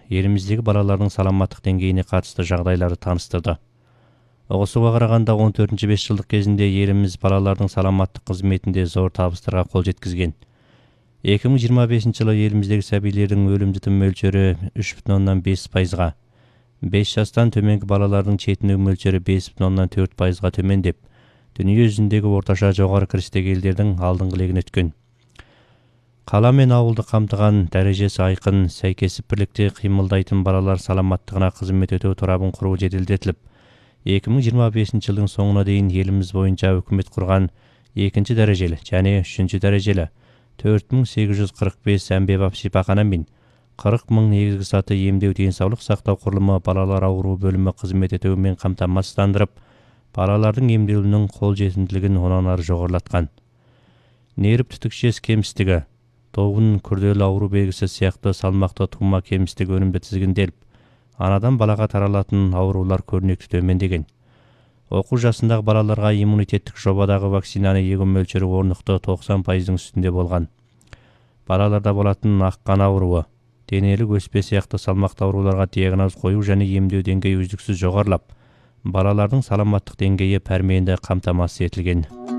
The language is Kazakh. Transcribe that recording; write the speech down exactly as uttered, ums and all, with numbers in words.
еліміздегі балалардың саламаттық деңгейіне қатысты жағдайларды таныстырды. Оғысуға қарағанда он төртінші бес жылдық кезінде еліміз балалардың саламаттық қызметінде зор табыстарға қол жеткізген. екі мың жиырма бесінші жылы еліміздегі сәбилердің өлім жітім мөлшері үш бүтін оннан бес пайызға, бес жастан төменгі балалардың четіну мөлшері бес бүтін оннан төрт пайызға төмендеп, дүние жүзіндегі орташа жоғары кірістегі елдердің алдыңғы легін өткен. Қала мен ауылды қамтыған, дәрежесі айқын, сәйкесіп бірлікте қимылдайтын балалар саламаттығына қызмет ету торабын құру жеделдетіліп, екі мың жиырма бесінші жылдың соңына дейін еліміз бойынша үкімет құрған екінші дәрежелі және үшінші дәрежелі төрт мың сегіз жүз қырық бес әмбебап шипахана мен қырық мың негізгі саты емдеу денсаулық сақтау құрылымы балалар ауруы бөлімі қызмет етуімен қамтамасыздандырып, балалардың емделуінің қол жетімділігін онан ары жоғарылатқан. Нерв түтікшес кемістігі, тобын күрделі ауру белгісі сияқты салмақты тума кемістігі өнімді тізгінделіп, анадан балаға таралатын аурулар көрнекті төмендеген. Оқу жасындағы балаларға иммунитеттік жобадағы вакцинаны егу мөлшері орнықты тоқсан пайыздың үстінде болған. Балаларда болатын ақ қан ауруы, денелік өспе сияқты салмақты ауруларға диагноз қою және емдеу деңгейі үздіксіз жоғарылап, балалардың саламаттық деңгейі пәрменді қамтамасыз етілген.